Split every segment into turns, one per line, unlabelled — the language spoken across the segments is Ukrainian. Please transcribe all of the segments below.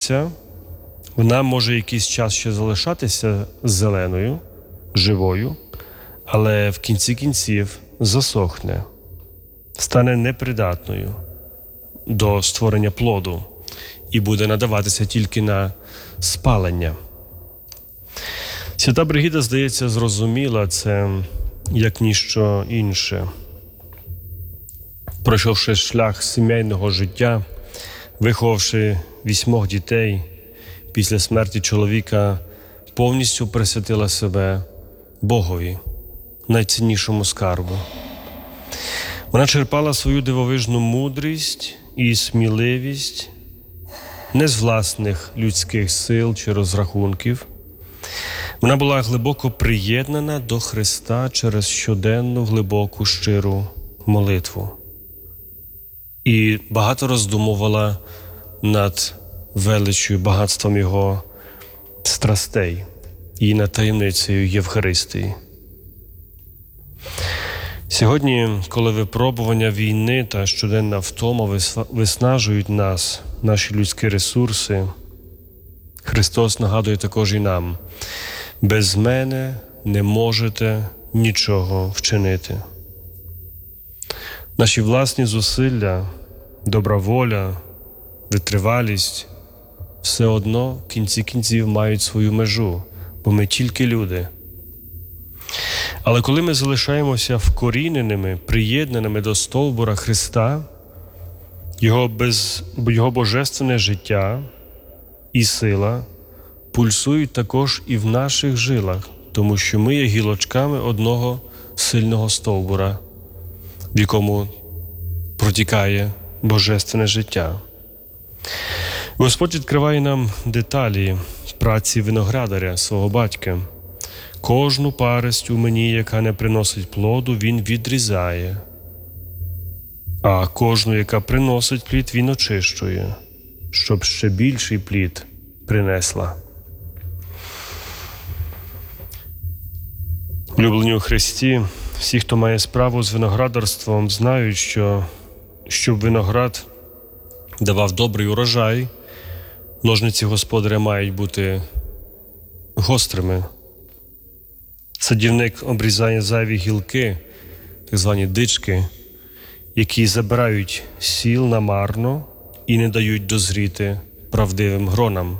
вона може якийсь час ще залишатися зеленою, живою, але в кінці кінців засохне, стане непридатною до створення плоду і буде надаватися тільки на спалення. Свята Бригіда, здається, зрозуміла це як ніщо інше. Пройшовши шлях сімейного життя, виховавши 8 дітей, після смерті чоловіка повністю присвятила себе Богові, найціннішому скарбу. Вона черпала свою дивовижну мудрість і сміливість не з власних людських сил чи розрахунків. Вона була глибоко приєднана до Христа через щоденну глибоку щиру молитву. І багато роздумувала над величчю, багатством Його страстей і над таємницею Євхаристії. Сьогодні, коли випробування війни та щоденна втома виснажують нас, наші людські ресурси, Христос нагадує також і нам: без мене не можете нічого вчинити. Наші власні зусилля, добра воля, витривалість все одно в кінці кінців мають свою межу, бо ми тільки люди. Але коли ми залишаємося вкоріненими, приєднаними до стовбура Христа, Його божественне життя і сила пульсують також і в наших жилах, тому що ми є гілочками одного сильного стовбура, в якому протікає божественне життя. Господь відкриває нам деталі праці виноградаря, свого батька. Кожну парость у мені, яка не приносить плоду, він відрізає, а кожну, яка приносить плід, він очищує, щоб ще більший плід принесла. Улюблені у Христі, всі, хто має справу з виноградарством, знають, що щоб виноград давав добрий урожай, ножниці господаря мають бути гострими. Садівник обрізає зайві гілки, так звані дички, які забирають сіл намарно і не дають дозріти правдивим гронам.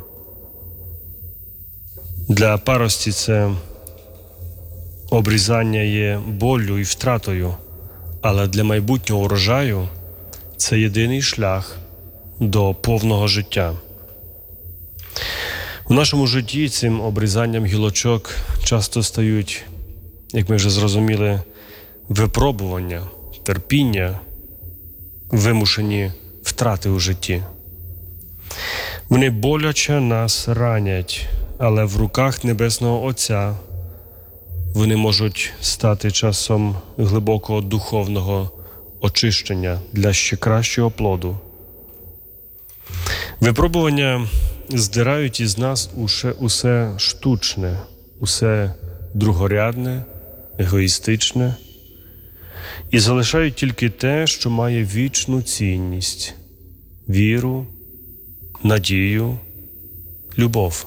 Для парості це обрізання є боллю і втратою, але для майбутнього урожаю це єдиний шлях до повного життя. У нашому житті цим обрізанням гілочок часто стають, як ми вже зрозуміли, випробування, терпіння, вимушені втрати у житті. Вони боляче нас ранять, але в руках Небесного Отця вони можуть стати часом глибокого духовного очищення для ще кращого плоду. Випробування здирають із нас усе штучне, усе другорядне, егоїстичне і залишають тільки те, що має вічну цінність – віру, надію, любов.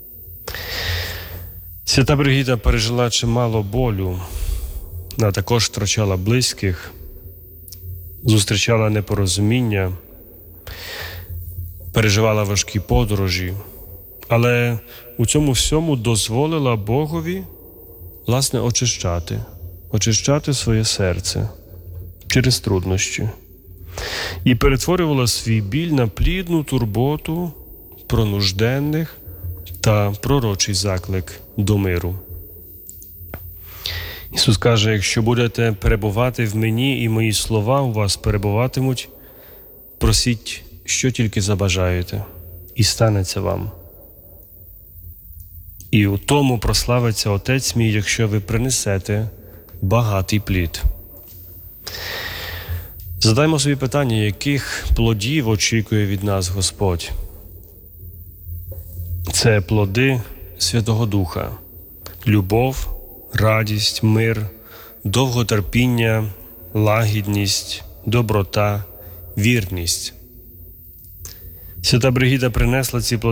Свята Бригіда пережила чимало болю, вона також втрачала близьких, зустрічала непорозуміння, переживала важкі подорожі, але у цьому всьому дозволила Богові, власне, очищати своє серце через труднощі і перетворювала свій біль на плідну турботу про нужденних та пророчий заклик до миру. Ісус каже: якщо будете перебувати в мені і мої слова у вас перебуватимуть, просіть, що тільки забажаєте, і станеться вам. І у тому прославиться Отець мій, якщо ви принесете багатий плід. Задаймо собі питання, яких плодів очікує від нас Господь. Це плоди Святого Духа, любов, радість, мир, довготерпіння, лагідність, доброта, вірність. Свята Бригіда принесла ці плоди